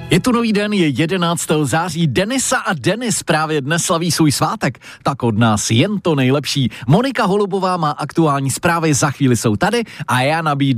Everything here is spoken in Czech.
Je tu nový den, je 11. září. Denisa a Denis právě dnes slaví svůj svátek. Tak od nás jen to nejlepší. Monika Holubová má aktuální zprávy, za chvíli jsou tady a já nabídnu